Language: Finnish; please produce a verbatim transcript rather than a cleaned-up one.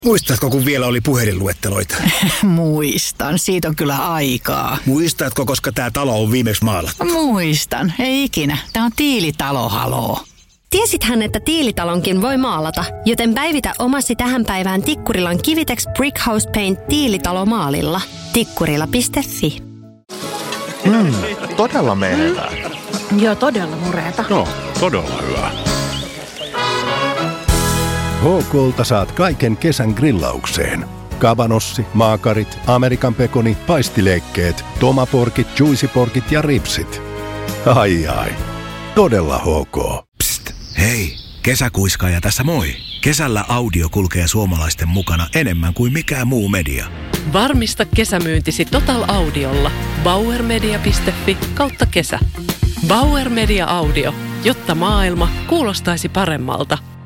Muistatko, kun vielä oli puhelinluetteloita? Muistan, siitä on kyllä aikaa. Muistatko, koska tämä talo on viimeksi maalattu? Muistan, ei ikinä. Tämä on Tiilitalo, haloo. Tiesithän, että Tiilitalonkin voi maalata, joten päivitä omasi tähän päivään Tikkurilan Kivitex Brickhouse Paint Tiilitalomaalilla. Tikkurila piste fi. Mm, todella menevää. Mm. Joo, todella mureeta. Joo, todella hyvä. H K:lta saat kaiken kesän grillaukseen. Kavanossi, maakarit, Amerikan pekoni, paistileikkeet, tomaporkit, juicyporkit ja ripsit. Ai ai, todella H K. Psst, hei, kesäkuiskaaja tässä moi. Kesällä audio kulkee suomalaisten mukana enemmän kuin mikään muu media. Varmista kesämyyntisi Total Audiolla. bauermedia piste fi kautta kesä. Bauer Media Audio, jotta maailma kuulostaisi paremmalta.